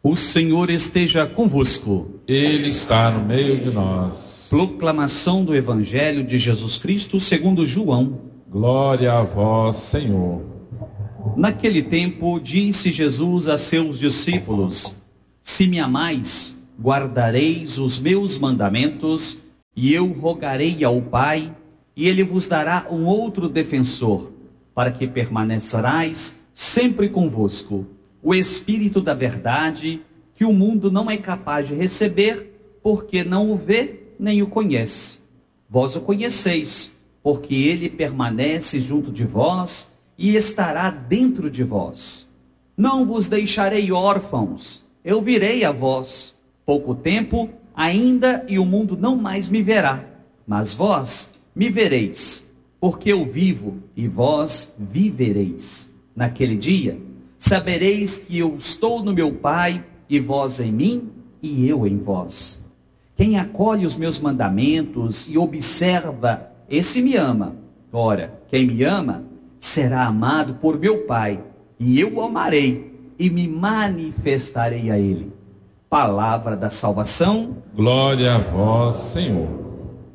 O Senhor esteja convosco. Ele está no meio de nós. Proclamação do Evangelho de Jesus Cristo segundo João. Glória a vós, Senhor. Naquele tempo disse Jesus a seus discípulos: Se me amais, guardareis os meus mandamentos, e eu rogarei ao Pai, e ele vos dará um outro defensor, para que permaneçais sempre convosco, o Espírito da verdade, que o mundo não é capaz de receber, porque não o vê nem o conhece. Vós o conheceis, porque ele permanece junto de vós e estará dentro de vós. Não vos deixarei órfãos, eu virei a vós. Pouco tempo ainda e o mundo não mais me verá, mas vós me vereis, porque eu vivo e vós vivereis. Naquele dia sabereis que eu estou no meu Pai, e vós em mim, e eu em vós. Quem acolhe os meus mandamentos e observa, esse me ama. Ora, quem me ama será amado por meu Pai, e eu o amarei e me manifestarei a ele. Palavra da salvação. Glória a vós, Senhor.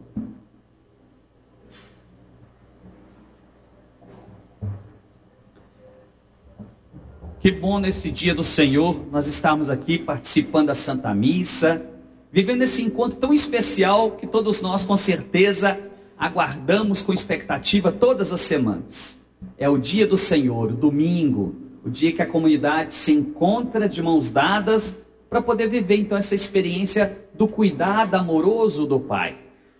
Que bom nesse dia do Senhor nós estamos aqui participando da Santa Missa, vivendo esse encontro tão especial que todos nós com certeza aguardamos com expectativa todas as semanas. É o dia do Senhor, o domingo, o dia que a comunidade se encontra de mãos dadas para poder viver então essa experiência do cuidado amoroso do Pai.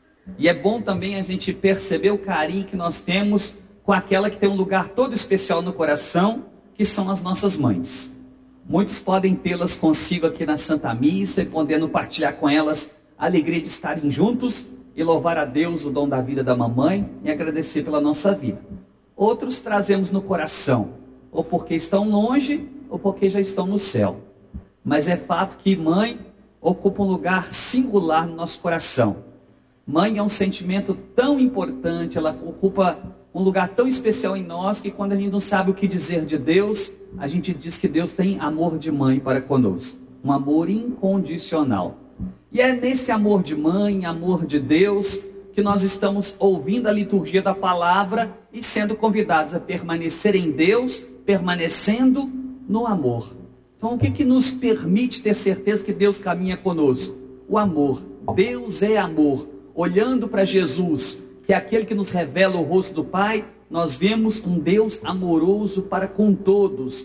E é bom também a gente perceber o carinho que nós temos com aquela que tem um lugar todo especial no coração, que são as nossas mães. Muitos podem tê-las consigo aqui na Santa Missa e podendo partilhar com elas a alegria de estarem juntos e louvar a Deus o dom da vida da mamãe e agradecer pela nossa vida. Outros trazemos no coração, ou porque estão longe, ou porque já estão no céu. Mas é fato que mãe ocupa um lugar singular no nosso coração. Mãe é um sentimento tão importante, ela ocupa um lugar tão especial em nós, que quando a gente não sabe o que dizer de Deus, a gente diz que Deus tem amor de mãe para conosco. Um amor incondicional. E é nesse amor de mãe, amor de Deus, que nós estamos ouvindo a liturgia da palavra e sendo convidados a permanecer em Deus, permanecendo no amor. Então o que nos permite ter certeza que Deus caminha conosco? O amor. Deus é amor. Olhando para Jesus, que é aquele que nos revela o rosto do Pai, nós vemos um Deus amoroso para com todos,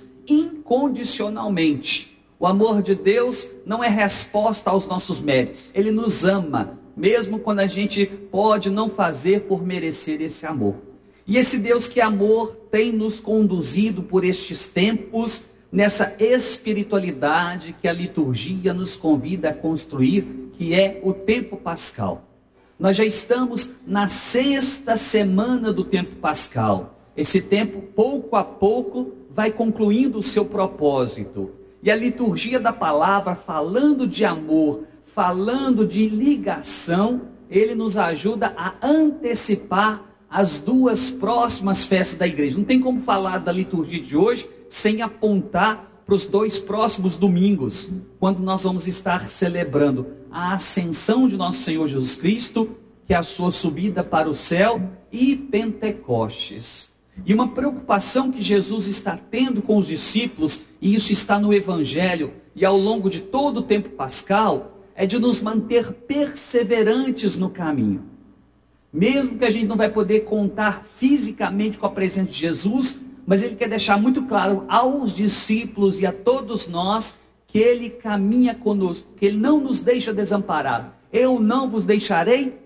incondicionalmente. O amor de Deus não é resposta aos nossos méritos. Ele nos ama, mesmo quando a gente pode não fazer por merecer esse amor. E esse Deus que é amor tem nos conduzido por estes tempos, nessa espiritualidade que a liturgia nos convida a construir, que é o tempo pascal. Nós já estamos na 6ª semana do tempo pascal. Esse tempo, pouco a pouco, vai concluindo o seu propósito. E a liturgia da palavra, falando de amor, falando de ligação, ele nos ajuda a antecipar as 2 próximas festas da igreja. Não tem como falar da liturgia de hoje sem apontar para os 2 próximos domingos, quando nós vamos estar celebrando a ascensão de nosso Senhor Jesus Cristo, que é a sua subida para o céu, e Pentecostes. E uma preocupação que Jesus está tendo com os discípulos, e isso está no Evangelho, e ao longo de todo o tempo pascal, é de nos manter perseverantes no caminho. Mesmo que a gente não vai poder contar fisicamente com a presença de Jesus, mas ele quer deixar muito claro aos discípulos e a todos nós que ele caminha conosco, que ele não nos deixa desamparados. Eu não vos deixarei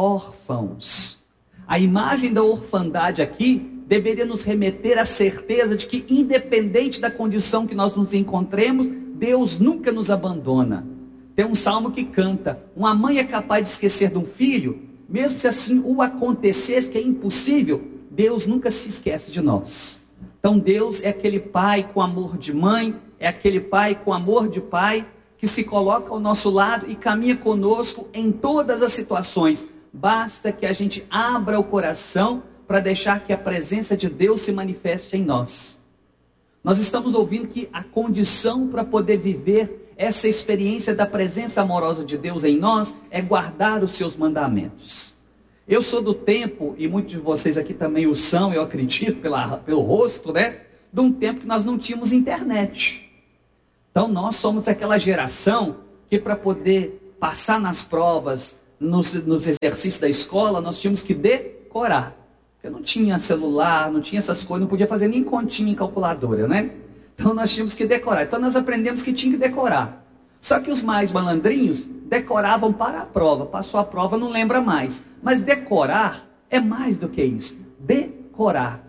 órfãos. A imagem da orfandade aqui deveria nos remeter à certeza de que, independente da condição que nós nos encontremos, Deus nunca nos abandona. Tem um salmo que canta: uma mãe é capaz de esquecer de um filho, mesmo se assim o acontecesse, que é impossível, Deus nunca se esquece de nós. Então Deus é aquele pai com amor de mãe, é aquele pai com amor de pai, que se coloca ao nosso lado e caminha conosco em todas as situações. Basta que a gente abra o coração para deixar que a presença de Deus se manifeste em nós. Nós estamos ouvindo que a condição para poder viver essa experiência da presença amorosa de Deus em nós é guardar os seus mandamentos. Eu sou do tempo, e muitos de vocês aqui também o são, eu acredito, pelo rosto, né? De um tempo que nós não tínhamos internet. Então nós somos aquela geração que para poder passar nas provas, nos exercícios da escola, nós tínhamos que decorar. Porque não tinha celular, não tinha essas coisas, não podia fazer nem continha em calculadora, né? Então nós tínhamos que decorar. Então nós aprendemos que tinha que decorar. Só que os mais malandrinhos decoravam para a prova. Passou a prova, não lembra mais. Mas decorar é mais do que isso. Decorar,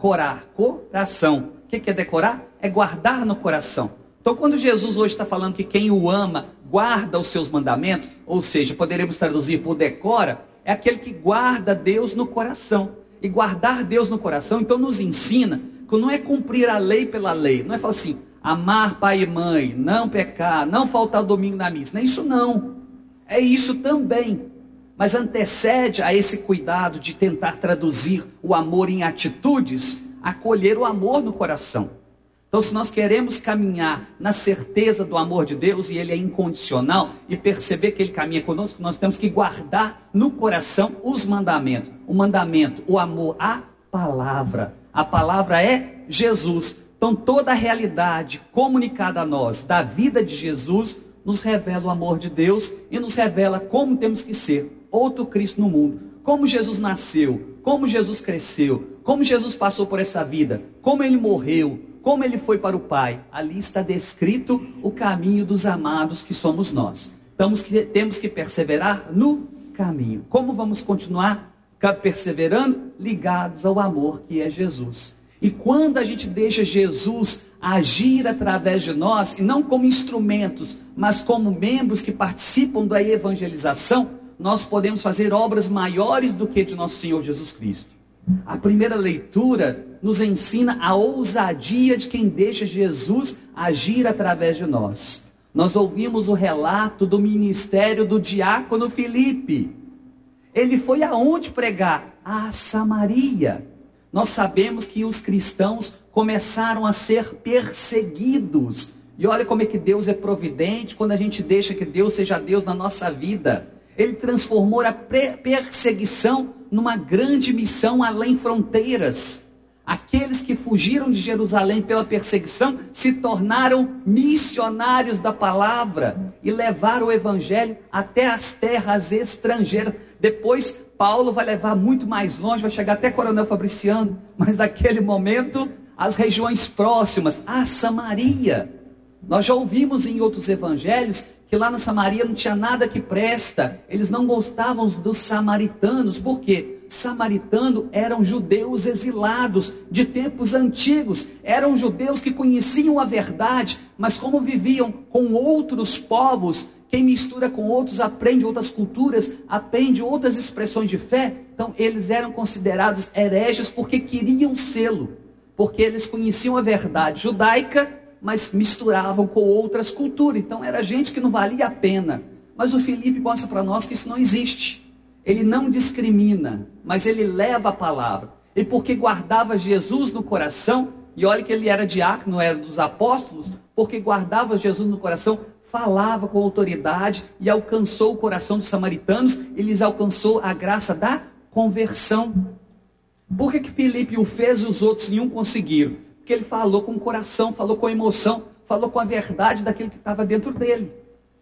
coração. O que é decorar? É guardar no coração. Então quando Jesus hoje está falando que quem o ama guarda os seus mandamentos, ou seja, poderemos traduzir por decora, é aquele que guarda Deus no coração. E guardar Deus no coração, então nos ensina que não é cumprir a lei pela lei. Não é falar assim, amar pai e mãe, não pecar, não faltar o domingo na missa. Não é isso não. É isso também. Mas antecede a esse cuidado de tentar traduzir o amor em atitudes, acolher o amor no coração. Então, se nós queremos caminhar na certeza do amor de Deus, e Ele é incondicional, e perceber que Ele caminha conosco, nós temos que guardar no coração os mandamentos. O mandamento, o amor, a palavra. A palavra é Jesus. Então, toda a realidade comunicada a nós da vida de Jesus nos revela o amor de Deus e nos revela como temos que ser outro Cristo no mundo. Como Jesus nasceu, como Jesus cresceu, como Jesus passou por essa vida, como Ele morreu, como Ele foi para o Pai. Ali está descrito o caminho dos amados que somos nós. Temos que perseverar no caminho. Como vamos continuar perseverando? Ligados ao amor que é Jesus. E quando a gente deixa Jesus agir através de nós, e não como instrumentos, mas como membros que participam da evangelização, nós podemos fazer obras maiores do que de nosso Senhor Jesus Cristo. A primeira leitura nos ensina a ousadia de quem deixa Jesus agir através de nós. Nós ouvimos o relato do ministério do diácono Filipe. Ele foi aonde pregar? A Samaria. Nós sabemos que os cristãos começaram a ser perseguidos. E olha como é que Deus é providente quando a gente deixa que Deus seja Deus na nossa vida. Ele transformou a perseguição numa grande missão além fronteiras. Aqueles que fugiram de Jerusalém pela perseguição se tornaram missionários da palavra e levaram o evangelho até as terras estrangeiras. Depois Paulo vai levar muito mais longe, vai chegar até Coronel Fabriciano, mas naquele momento as regiões próximas, a Samaria. Nós já ouvimos em outros evangelhos que lá na Samaria não tinha nada que presta. Eles não gostavam dos samaritanos. Por quê? Samaritano eram judeus exilados de tempos antigos. Eram judeus que conheciam a verdade, mas como viviam com outros povos, quem mistura com outros aprende outras culturas, aprende outras expressões de fé. Então eles eram considerados hereges porque queriam sê-lo. Porque eles conheciam a verdade judaica, mas misturavam com outras culturas. Então era gente que não valia a pena. Mas o Filipe mostra para nós que isso não existe. Ele não discrimina, mas ele leva a palavra. E porque guardava Jesus no coração, e olha que ele era diácono, não era dos apóstolos, porque guardava Jesus no coração, falava com autoridade e alcançou o coração dos samaritanos, e lhes alcançou a graça da conversão. Por que Filipe o fez e os outros nenhum conseguiram? Porque ele falou com o coração, falou com a emoção, falou com a verdade daquilo que estava dentro dele.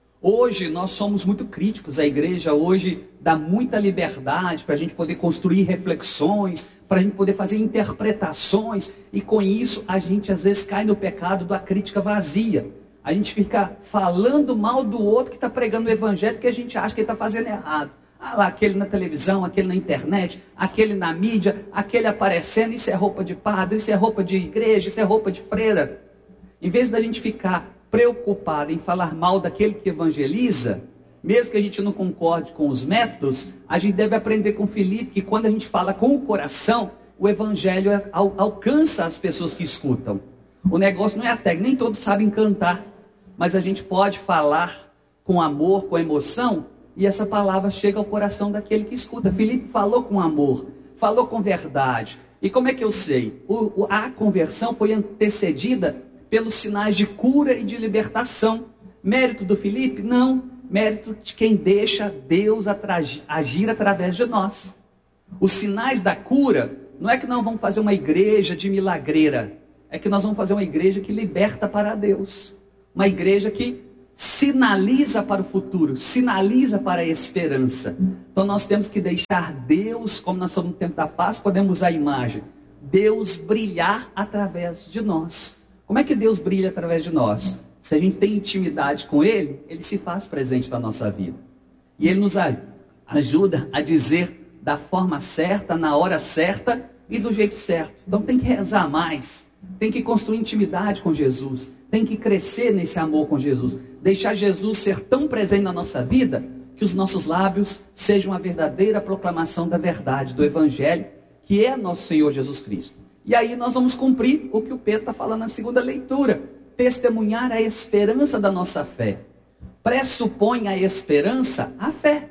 Hoje nós somos muito críticos, a igreja hoje dá muita liberdade para a gente poder construir reflexões, para a gente poder fazer interpretações, e com isso a gente às vezes cai no pecado da crítica vazia. A gente fica falando mal do outro que está pregando o evangelho que a gente acha que ele está fazendo errado. Ah lá, aquele na televisão, aquele na internet, aquele na mídia, aquele aparecendo, isso é roupa de padre, isso é roupa de igreja, isso é roupa de freira. Em vez da gente ficar preocupado em falar mal daquele que evangeliza, mesmo que a gente não concorde com os métodos, a gente deve aprender com Filipe que quando a gente fala com o coração, o evangelho alcança as pessoas que escutam. O negócio não é a técnica, nem todos sabem cantar, mas a gente pode falar com amor, com emoção, e essa palavra chega ao coração daquele que escuta. Filipe falou com amor, falou com verdade. E como é que eu sei? A conversão foi antecedida pelos sinais de cura e de libertação. Mérito do Felipe? Não. Mérito de quem deixa Deus agir através de nós. Os sinais da cura, não é que nós vamos fazer uma igreja de milagreira, é que nós vamos fazer uma igreja que liberta para Deus. Uma igreja que sinaliza para o futuro, sinaliza para a esperança. Então nós temos que deixar Deus, como nós estamos no tempo da paz, podemos usar a imagem, Deus brilhar através de nós. Como é que Deus brilha através de nós? Se a gente tem intimidade com Ele, Ele se faz presente na nossa vida. E Ele nos ajuda a dizer da forma certa, na hora certa e do jeito certo. Então tem que rezar mais, tem que construir intimidade com Jesus, tem que crescer nesse amor com Jesus, deixar Jesus ser tão presente na nossa vida, que os nossos lábios sejam a verdadeira proclamação da verdade, do Evangelho, que é nosso Senhor Jesus Cristo. E aí nós vamos cumprir o que o Pedro está falando na segunda leitura, testemunhar a esperança da nossa fé. Pressupõe a esperança a fé.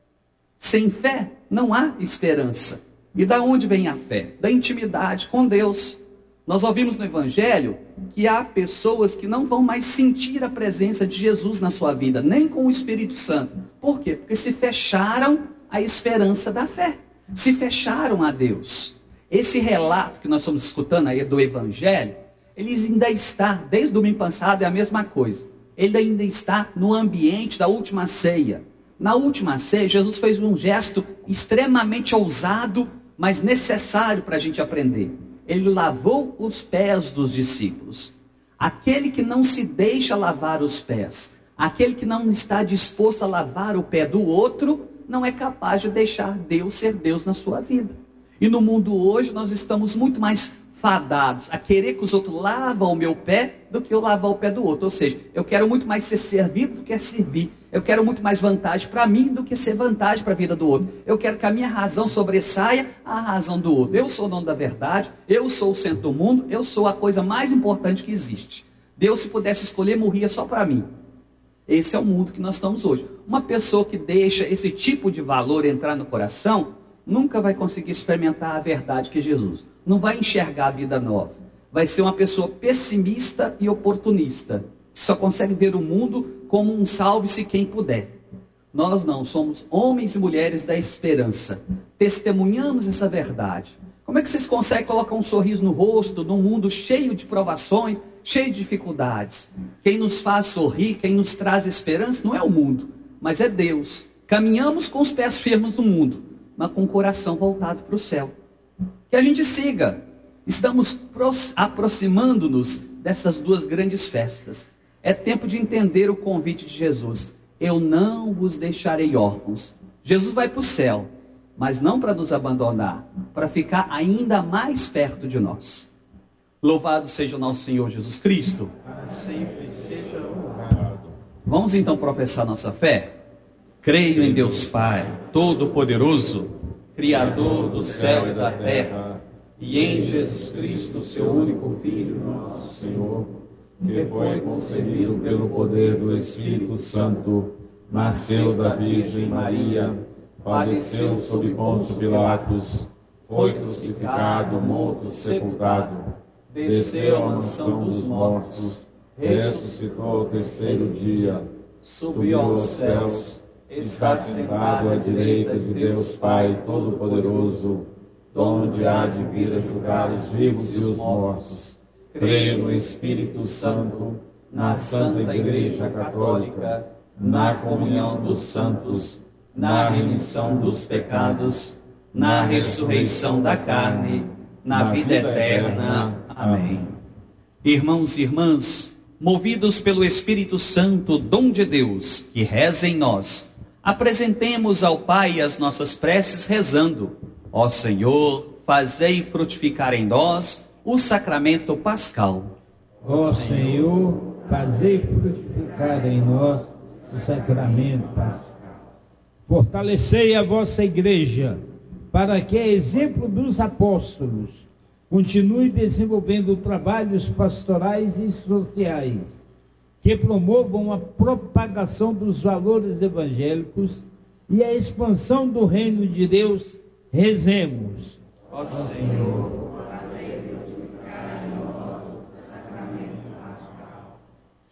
Sem fé não há esperança. E da onde vem a fé? Da intimidade com Deus. Nós ouvimos no Evangelho que há pessoas que não vão mais sentir a presença de Jesus na sua vida, nem com o Espírito Santo. Por quê? Porque se fecharam à esperança da fé. Se fecharam a Deus. Esse relato que nós estamos escutando aí do Evangelho, ele ainda está, desde o domingo passado é a mesma coisa. Ele ainda está no ambiente da última ceia. Na última ceia, Jesus fez um gesto extremamente ousado, mas necessário para a gente aprender. Ele lavou os pés dos discípulos. Aquele que não se deixa lavar os pés, aquele que não está disposto a lavar o pé do outro, não é capaz de deixar Deus ser Deus na sua vida. E no mundo hoje nós estamos muito mais fadados a querer que os outros lavam o meu pé do que eu lavar o pé do outro. Ou seja, eu quero muito mais ser servido do que servir. Eu quero muito mais vantagem para mim do que ser vantagem para a vida do outro. Eu quero que a minha razão sobressaia à razão do outro. Eu sou o dono da verdade, eu sou o centro do mundo, eu sou a coisa mais importante que existe. Deus, se pudesse escolher, morria só para mim. Esse é o mundo que nós estamos hoje. Uma pessoa que deixa esse tipo de valor entrar no coração, nunca vai conseguir experimentar a verdade que é Jesus. Não vai enxergar a vida nova. Vai ser uma pessoa pessimista e oportunista, que só consegue ver o mundo como um salve-se quem puder. Nós não, somos homens e mulheres da esperança. Testemunhamos essa verdade. Como é que vocês conseguem colocar um sorriso no rosto num mundo cheio de provações, cheio de dificuldades? Quem nos faz sorrir, quem nos traz esperança, não é o mundo, mas é Deus. Caminhamos com os pés firmes no mundo, mas com o coração voltado para o céu. Que a gente siga. Estamos aproximando-nos dessas duas grandes festas. É tempo de entender o convite de Jesus. Eu não vos deixarei órfãos. Jesus vai para o céu, mas não para nos abandonar, para ficar ainda mais perto de nós. Louvado seja o nosso Senhor Jesus Cristo. Sempre seja louvado. Vamos então professar nossa fé? Creio em Deus Pai, Todo-Poderoso, Criador do céu e da terra, e em Jesus Cristo, seu único Filho, nosso Senhor, Que foi concebido pelo poder do Espírito Santo, nasceu da Virgem Maria, padeceu sob Pôncio Pilatos, foi crucificado, morto, sepultado, desceu à mansão dos mortos, ressuscitou ao terceiro dia, subiu aos céus, está sentado à direita de Deus Pai Todo-Poderoso, donde há de vir a julgar os vivos e os mortos. Creio no Espírito Santo, na Santa Igreja Católica, na comunhão dos santos, na remissão dos pecados, na ressurreição da carne, na vida eterna. Amém. Irmãos e irmãs, movidos pelo Espírito Santo, dom de Deus, que reza em nós, apresentemos ao Pai as nossas preces rezando: ó Senhor, fazei frutificar em nós o sacramento pascal. Ó Senhor, fazei frutificar em nós o sacramento pascal. Fortalecei a vossa igreja, para que, a exemplo dos apóstolos, continue desenvolvendo trabalhos pastorais e sociais, que promovam a propagação dos valores evangélicos e a expansão do reino de Deus. Rezemos. Ó Senhor,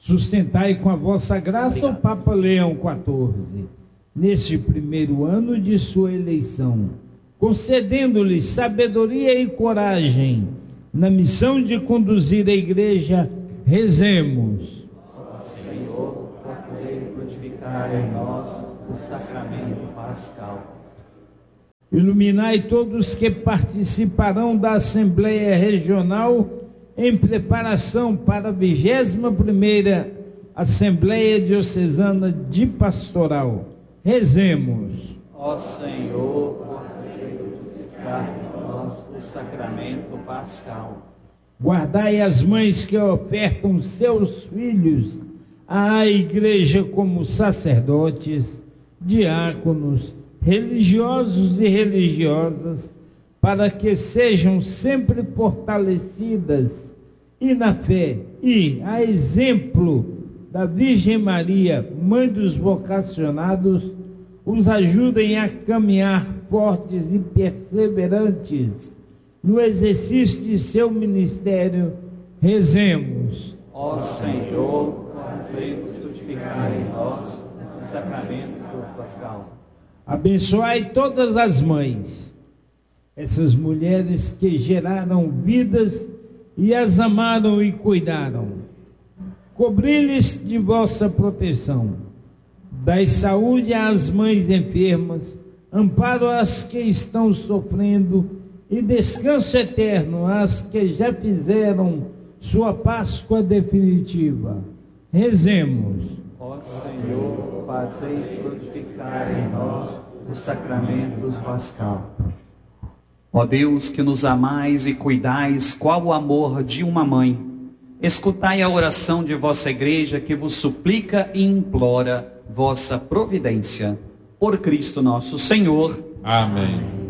Sustentai com a vossa graça o Papa Leão XIV, neste primeiro ano de sua eleição, concedendo-lhe sabedoria e coragem na missão de conduzir a Igreja. Rezemos. Senhor, por poder frutificar em nós o sacramento pascal. Iluminai todos que participarão da Assembleia Regional em preparação para a 21ª Assembleia Diocesana de Pastoral. Rezemos. Ó Senhor, por frutificar em nós o sacramento pascal. Guardai as mães que ofertam seus filhos à Igreja como sacerdotes, diáconos, religiosos e religiosas, para que sejam sempre fortalecidas e na fé e, a exemplo da Virgem Maria, Mãe dos vocacionados, os ajudem a caminhar fortes e perseverantes no exercício de seu ministério. Rezemos. Ó Senhor, fazei-nos frutificar em nós o sacramento pascal. Abençoai todas as mães, essas mulheres que geraram vidas e as amaram e cuidaram. Cobri-lhes de vossa proteção. Dai saúde às mães enfermas, amparo às que estão sofrendo e descanso eterno às que já fizeram sua Páscoa definitiva. Rezemos. Ó Senhor, fazei frutificar em nós os sacramentos pascal. Ó Deus, que nos amais e cuidais, qual o amor de uma mãe, escutai a oração de vossa Igreja, que vos suplica e implora vossa providência. Por Cristo nosso Senhor. Amém.